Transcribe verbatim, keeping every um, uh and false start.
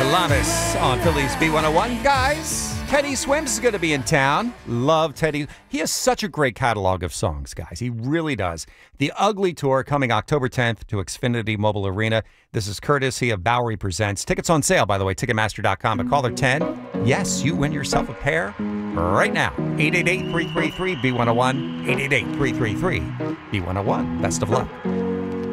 Alanis on Phillies B one oh one. Guys, Teddy Swims is going to be in town. Love Teddy. He has such a great catalog of songs, guys. He really does. The Ugly Tour coming October tenth to Xfinity Mobile Arena. This is courtesy of Bowery Presents. Tickets on sale, by the way, Ticketmaster dot com. But caller ten, yes, you win yourself a pair right now. eight eight eight, three three three, B one oh one. eight eight eight, three three three, B one oh one. Best of luck.